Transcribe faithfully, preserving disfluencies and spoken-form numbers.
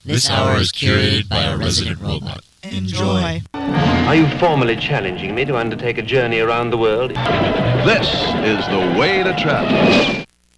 This hour is curated by a resident robot. Enjoy. Are you formally challenging me to undertake a journey around the world? This is the way to travel.